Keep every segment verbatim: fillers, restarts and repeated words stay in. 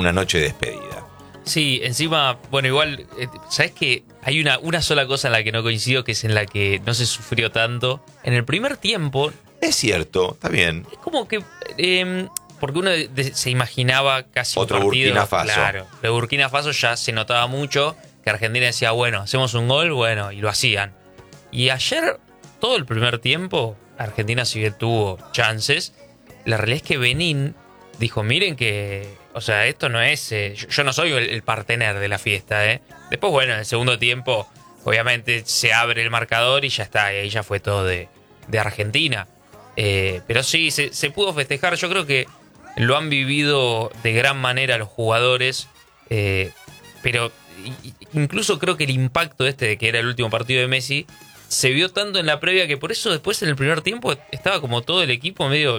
una noche de despedida. Sí, encima, bueno, igual, ¿sabes qué? Hay una, una sola cosa en la que no coincido, que es en la que no se sufrió tanto. En el primer tiempo... Es cierto, está bien. Es como que... Eh, porque uno de, de, se imaginaba casi otro un partido... Burkina Faso. Claro, de Burkina Faso ya se notaba mucho que Argentina decía, bueno, hacemos un gol, bueno, y lo hacían. Y ayer, todo el primer tiempo, Argentina sí que tuvo chances. La realidad es que Benín dijo, miren que... O sea, esto no es... Eh, yo, yo no soy el, el partener de la fiesta, ¿eh? Después, bueno, en el segundo tiempo, obviamente se abre el marcador y ya está. Y ahí ya fue todo de, de Argentina. Eh, pero sí, se, se pudo festejar. Yo creo que lo han vivido de gran manera los jugadores. Eh, pero incluso creo que el impacto este de que era el último partido de Messi se vio tanto en la previa que por eso después en el primer tiempo estaba como todo el equipo medio...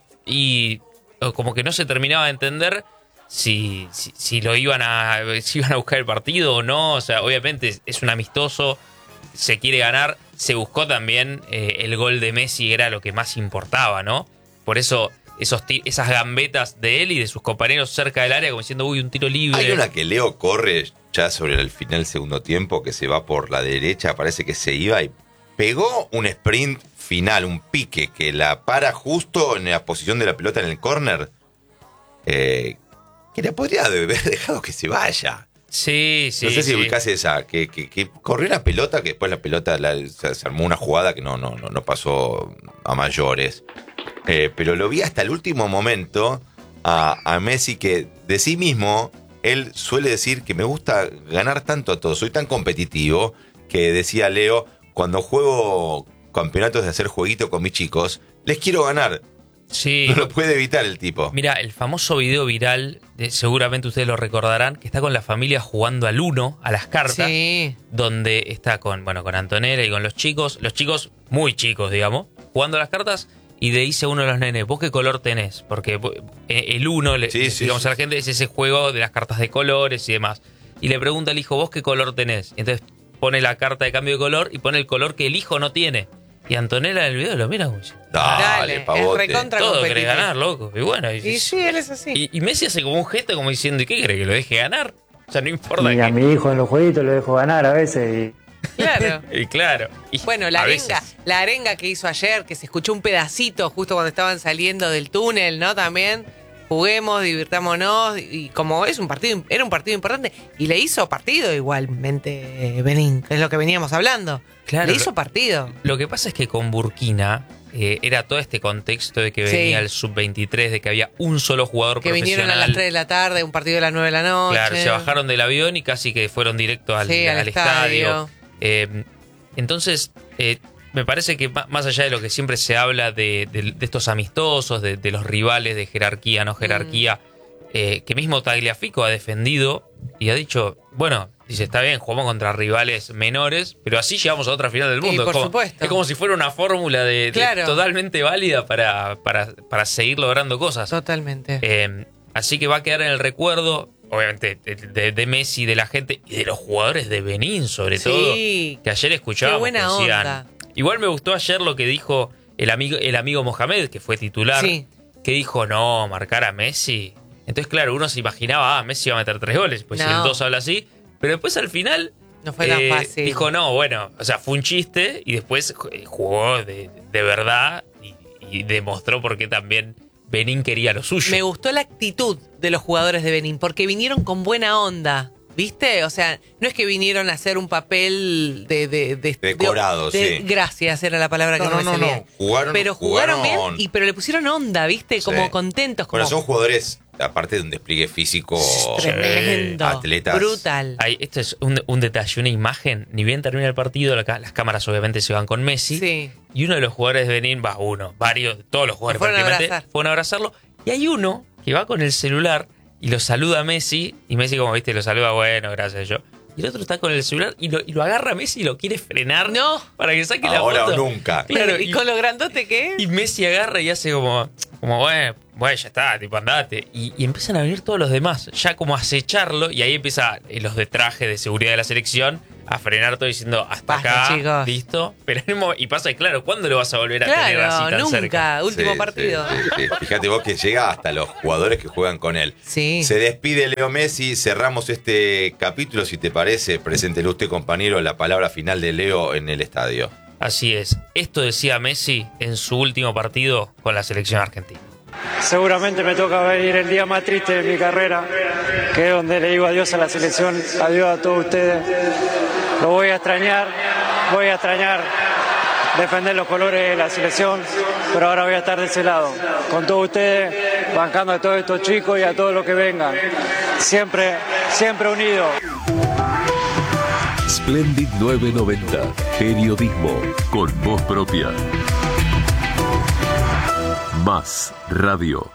Y como que no se terminaba de entender... Si, si, si lo iban a si iban a buscar el partido o no. O sea, obviamente es un amistoso, se quiere ganar. Se buscó también eh, el gol de Messi, era lo que más importaba, ¿no? Por eso esos esas gambetas de él y de sus compañeros cerca del área, como diciendo, uy, un tiro libre. Hay una que Leo corre ya sobre el final del segundo tiempo, que se va por la derecha, parece que se iba y pegó un sprint final, un pique que la para justo en la posición de la pelota en el córner. Eh, que le podría haber dejado que se vaya. Sí, sí. No sé si sí. ubicás esa, que, que, que corrió la pelota, que después la pelota la, se, se armó una jugada que no, no, no, no pasó a mayores. Eh, pero lo vi hasta el último momento a, a Messi, que de sí mismo, él suele decir que me gusta ganar tanto a todos, soy tan competitivo, que decía Leo, cuando juego campeonatos de hacer jueguito con mis chicos, les quiero ganar. Sí. No lo puede evitar el tipo. Mira, el famoso video viral, de, seguramente ustedes lo recordarán, que está con la familia jugando al uno, a las cartas, sí. Donde está con, bueno, con Antonella y con los chicos, los chicos muy chicos, digamos, jugando a las cartas, y le dice a uno de los nenes, ¿vos qué color tenés? Porque el uno, sí, sí, digamos, sí, a la gente es ese juego de las cartas de colores y demás. Y le pregunta al hijo, ¿vos qué color tenés? Y entonces pone la carta de cambio de color y pone el color que el hijo no tiene. Y Antonella en el video lo mira como dice, dale, pavote. Es recontra todo quiere ganar, loco. Y bueno, y, y sí, él es así. Y, y Messi hace como un gesto como diciendo, ¿y qué quiere? ¿Que lo deje ganar? O sea, no importa. Y que... a mi hijo en los jueguitos lo dejo ganar a veces. Y... Claro. y claro. Y bueno, la arenga, la arenga que hizo ayer, que se escuchó un pedacito justo cuando estaban saliendo del túnel, ¿no? También. Juguemos, divirtámonos, y como es un partido, era un partido importante, y le hizo partido igualmente Benín, que es lo que veníamos hablando. Claro, le hizo partido. Lo que pasa es que con Burkina eh, era todo este contexto de que venía sí. el sub veintitrés, de que había un solo jugador que profesional. Que vinieron a las tres de la tarde, un partido a las nueve de la noche. Claro, se bajaron del avión y casi que fueron directos al, sí, al, al estadio. estadio. Eh, entonces... Eh, me parece que más allá de lo que siempre se habla de, de, de estos amistosos, de, de los rivales, de jerarquía, no jerarquía, mm. eh, que mismo Tagliafico ha defendido y ha dicho, bueno, dice, está bien, jugamos contra rivales menores, pero así llegamos a otra final del mundo. Sí, por es, como, supuesto. es como si fuera una fórmula de, claro. de totalmente válida para, para, para seguir logrando cosas. Totalmente. Eh, así que va a quedar en el recuerdo, obviamente, de, de, de Messi, de la gente y de los jugadores de Benín, sobre sí. todo, que ayer escuchábamos. Qué buena que decían, onda. Igual me gustó ayer lo que dijo el amigo, el amigo Mohamed, que fue titular, sí. que dijo, no, marcar a Messi. Entonces, claro, uno se imaginaba, ah, Messi iba a meter tres goles, pues no. si el dos habla así. Pero después al final no fue eh, tan fácil. Dijo, no, bueno, o sea, fue un chiste y después jugó de, de verdad y, y demostró por qué también Benín quería lo suyo. Me gustó la actitud de los jugadores de Benín, porque vinieron con buena onda. ¿Viste? O sea, no es que vinieron a hacer un papel de... de, de decorado, de, de, sí. Gracias, era la palabra que no, no, no me salía. No, no. Jugaron, pero jugaron, jugaron bien, y, pero le pusieron onda, ¿viste? Como sí. contentos. Como... Bueno, son jugadores, aparte de un despliegue físico... Tremendo. Atletas. Brutal. Ay, esto es un, un detalle, una imagen. Ni bien termina el partido, la, las cámaras obviamente se van con Messi. Sí. Y uno de los jugadores de Benín, va uno, varios, todos los jugadores fueron prácticamente, a abrazar. fueron a abrazarlo. Y hay uno que va con el celular y lo saluda a Messi, y Messi, como viste, lo saluda, bueno, gracias yo. Y el otro está con el celular y lo, y lo agarra a Messi y lo quiere frenar. No. Para que saque la Ahora foto. o nunca. Claro, ¿Y, y con lo grandote que es? Y Messi agarra y hace como, como bueno, bueno, ya está, tipo, andate. Y, y empiezan a venir todos los demás, ya como a acecharlo, y ahí empieza los de traje de seguridad de la selección a frenar todo diciendo hasta Basta, acá, chicos. listo. Pero en el mo- y pasa, claro, ¿cuándo lo vas a volver a Claro, tener así tan nunca. cerca? Último Sí, partido. sí, sí, sí. Fíjate vos que llega hasta los jugadores que juegan con él. Sí. Se despide Leo Messi, cerramos este capítulo, si te parece, preséntele usted, compañero, la palabra final de Leo en el estadio. Así es. Esto decía Messi en su último partido con la selección argentina. Seguramente me toca venir el día más triste de mi carrera, que es donde le digo adiós a la selección, adiós a todos ustedes. Lo voy a extrañar, voy a extrañar defender los colores de la selección, pero ahora voy a estar de ese lado, con todos ustedes, bancando a todos estos chicos y a todos los que vengan. Siempre, siempre unidos. Splendid novecientos noventa, periodismo con voz propia. Más radio.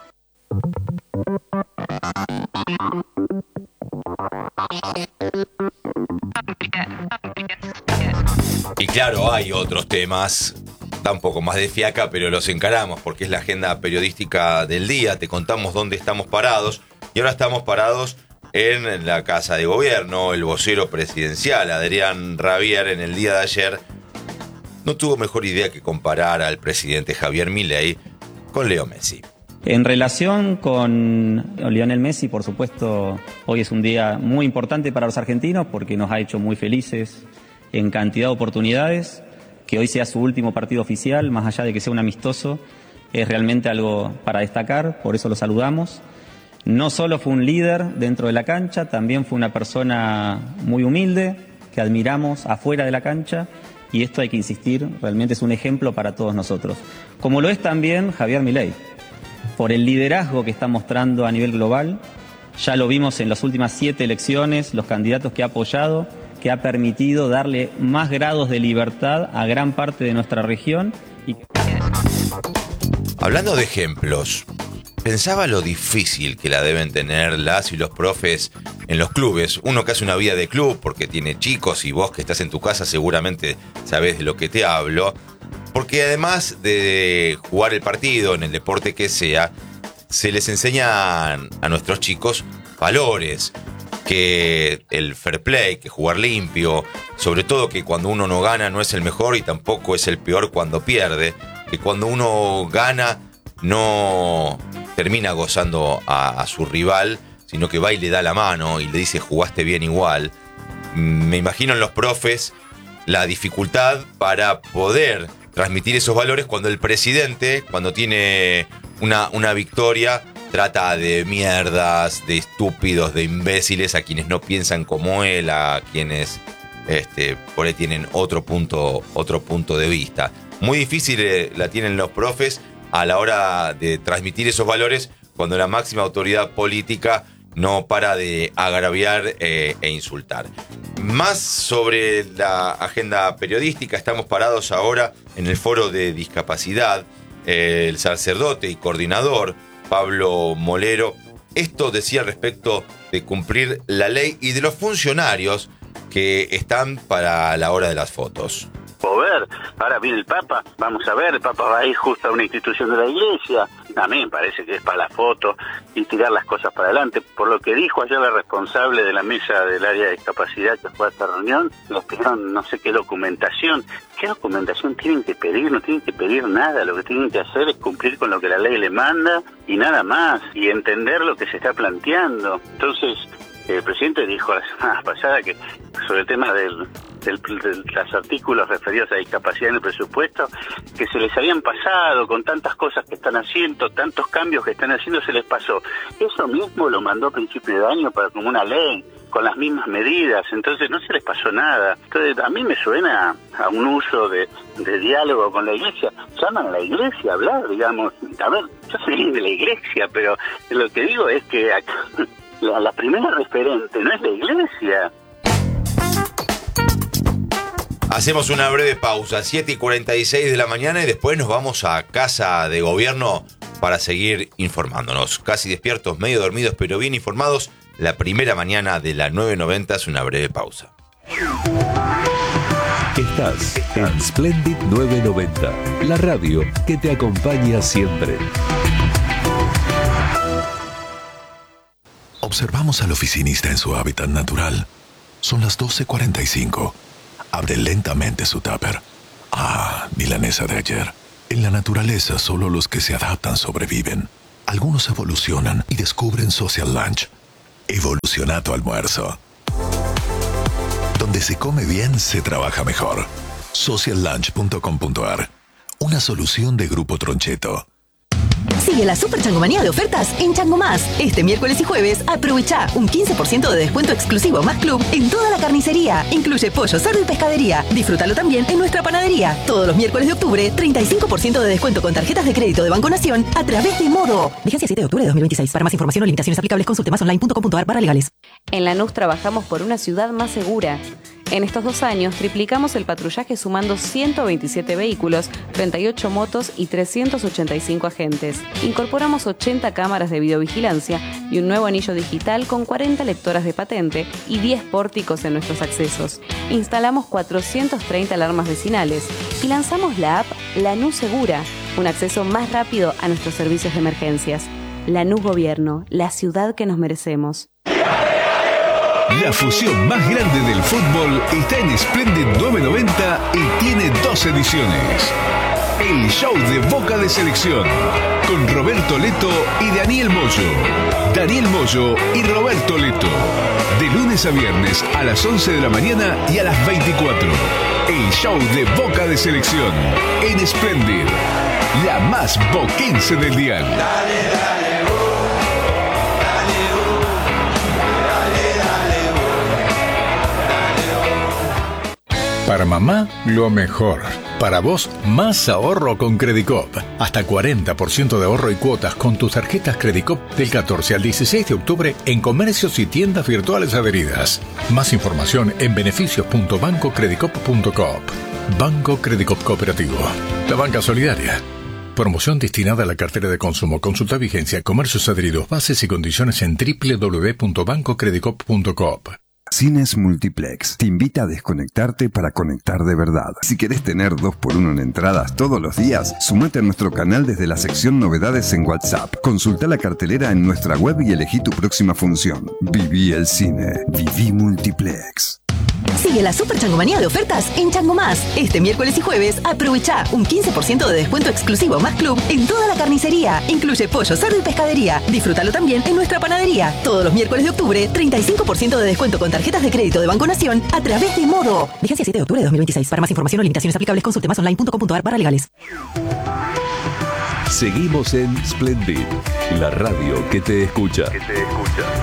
Y claro, hay otros temas, da un poco más de fiaca, pero los encaramos porque es la agenda periodística del día. Te contamos dónde estamos parados y ahora estamos parados en la Casa de Gobierno. El vocero presidencial, Adrián Rabier, en el día de ayer no tuvo mejor idea que comparar al presidente Javier Milei con Leo Messi. En relación con Lionel Messi, por supuesto, hoy es un día muy importante para los argentinos porque nos ha hecho muy felices en cantidad de oportunidades. Que hoy sea su último partido oficial, más allá de que sea un amistoso, es realmente algo para destacar, por eso lo saludamos. No solo fue un líder dentro de la cancha, también fue una persona muy humilde, que admiramos afuera de la cancha, y esto hay que insistir, realmente es un ejemplo para todos nosotros. Como lo es también Javier Milei, por el liderazgo que está mostrando a nivel global. Ya lo vimos en las últimas siete elecciones, los candidatos que ha apoyado, que ha permitido darle más grados de libertad a gran parte de nuestra región. Y... Hablando de ejemplos, pensaba lo difícil que la deben tener las y los profes en los clubes. Uno que hace una vida de club porque tiene chicos y vos que estás en tu casa seguramente sabés de lo que te hablo. Porque además de jugar el partido en el deporte que sea, se les enseñan a nuestros chicos valores, que el fair play, que jugar limpio, sobre todo que cuando uno no gana no es el mejor y tampoco es el peor cuando pierde, que cuando uno gana no termina gozando a, a su rival, sino que va y le da la mano y le dice jugaste bien igual. Me imagino en los profes la dificultad para poder transmitir esos valores cuando el presidente, cuando tiene una, una victoria, trata de mierdas, de estúpidos, de imbéciles a quienes no piensan como él, a quienes este, por ahí tienen otro punto, otro punto de vista. Muy difícil eh, la tienen los profes a la hora de transmitir esos valores cuando la máxima autoridad política no para de agraviar eh, e insultar. Más sobre la agenda periodística, estamos parados ahora en el foro de discapacidad. Eh, el sacerdote y coordinador Pablo Molero, esto decía respecto de cumplir la ley y de los funcionarios que están para la hora de las fotos. Ver, ahora viene el Papa, vamos a ver, el Papa va a ir justo a una institución de la Iglesia. A mí me parece que es para la foto y tirar las cosas para adelante. Por lo que dijo ayer la responsable de la mesa del área de discapacidad que fue a esta reunión, nos pidieron no sé qué documentación. ¿Qué documentación tienen que pedir? No tienen que pedir nada, lo que tienen que hacer es cumplir con lo que la ley le manda y nada más, y entender lo que se está planteando. Entonces, el presidente dijo la semana pasada que sobre el tema del, del, de los artículos referidos a discapacidad en el presupuesto, que se les habían pasado con tantas cosas que están haciendo, tantos cambios que están haciendo, se les pasó. Eso mismo lo mandó a principio de año para como una ley, con las mismas medidas, entonces no se les pasó nada. Entonces a mí me suena a un uso de, de diálogo con la Iglesia. Llaman a la Iglesia a hablar, digamos. A ver, yo soy de la Iglesia, pero lo que digo es que acá... La, la primera referente no es la Iglesia. Hacemos una breve pausa, siete y cuarenta y seis de la mañana, y después nos vamos a Casa de Gobierno para seguir informándonos. Casi despiertos, medio dormidos, pero bien informados. La primera mañana de la nueve noventa es una breve pausa. Estás en Splendid novecientos noventa, la radio que te acompaña siempre. Observamos al oficinista en su hábitat natural. Son las doce cuarenta y cinco. Abre lentamente su tupper. Ah, milanesa de ayer. En la naturaleza, solo los que se adaptan sobreviven. Algunos evolucionan y descubren Social Lunch. Evoluciona tu almuerzo. Donde se come bien, se trabaja mejor. social lunch punto com punto a r. Una solución de Grupo Troncheto. Sigue la Super Changomanía de ofertas en Chango Más. Este miércoles y jueves, aprovecha un quince por ciento de descuento exclusivo Más Club en toda la carnicería. Incluye pollo, cerdo y pescadería. Disfrútalo también en nuestra panadería. Todos los miércoles de octubre, treinta y cinco por ciento de descuento con tarjetas de crédito de Banco Nación a través de Modo. Vigencia siete de octubre de dos mil veintiséis. Para más información o limitaciones aplicables, consulte más online punto com punto a r barra legales. En Lanús trabajamos por una ciudad más segura. En estos dos años triplicamos el patrullaje sumando ciento veintisiete vehículos, treinta y ocho motos y trescientos ochenta y cinco agentes. Incorporamos ochenta cámaras de videovigilancia y un nuevo anillo digital con cuarenta lectoras de patente y diez pórticos en nuestros accesos. Instalamos cuatrocientas treinta alarmas vecinales y lanzamos la app Lanús Segura, un acceso más rápido a nuestros servicios de emergencias. Lanús Gobierno, la ciudad que nos merecemos. La fusión más grande del fútbol está en Splendid novecientos noventa y tiene dos ediciones. El show de Boca de Selección, con Roberto Leto y Daniel Moyo. Daniel Moyo y Roberto Leto. De lunes a viernes a las once de la mañana y a las veinticuatro. El show de Boca de Selección en Splendid, la más boquense del dial. Dale, dale. Para mamá, lo mejor. Para vos, más ahorro con Credicop. Hasta cuarenta por ciento de ahorro y cuotas con tus tarjetas Credicop del catorce al dieciséis de octubre en comercios y tiendas virtuales adheridas. Más información en beneficios punto banco credicop punto coop. Banco Credicop Cooperativo. La banca solidaria. Promoción destinada a la cartera de consumo. Consulta vigencia, comercios adheridos, bases y condiciones en doble u doble u doble u punto banco credicop punto coop. Cines Multiplex te invita a desconectarte para conectar de verdad. Si querés tener dos por uno en entradas todos los días, sumate a nuestro canal desde la sección Novedades en WhatsApp. Consulta la cartelera en nuestra web y elegí tu próxima función. Viví el cine. Viví Multiplex. Sigue la Super Changomanía de ofertas en Chango Más. Este miércoles y jueves, aprovecha un quince por ciento de descuento exclusivo Más Club en toda la carnicería. Incluye pollo, cerdo y pescadería. Disfrútalo también en nuestra panadería. Todos los miércoles de octubre, treinta y cinco por ciento de descuento con tarjetas de crédito de Banco Nación a través de Modo. Vigencia siete de octubre de dos mil veintiséis. Para más información o limitaciones aplicables, consulte más online punto com punto a r barra legales. Seguimos en Splendid, la radio que te escucha. Que te escucha.